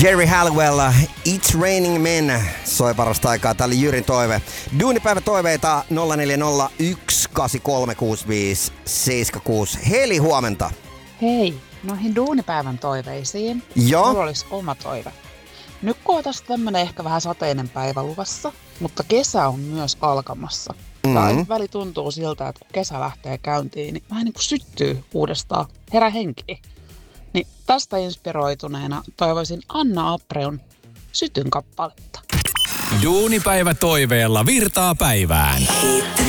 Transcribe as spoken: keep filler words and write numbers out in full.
Jerry Halliwell, It's Raining Men, soi parasta aikaa. Tää oli Jyrin toive. Duunipäivä toiveita nolla neljä nolla yksi kahdeksan kolme kuusi viisi seitsemän kuusi. Heli, huomenta. Hei, noihin duunipäivän toiveisiin. Joo. Mulla olisi oma toive. Nyt kun on tästä tämmönen ehkä vähän sateinen päivä luvassa, mutta kesä on myös alkamassa. Mm-hmm. Ja väli tuntuu siltä, että kun kesä lähtee käyntiin, niin vähän niin kuin syttyy uudestaan, herää henki. Niin tästä inspiroituneena toivoisin Anna Apreun Sytyn kappaletta. Duunipäivä toiveella virtaa päivään.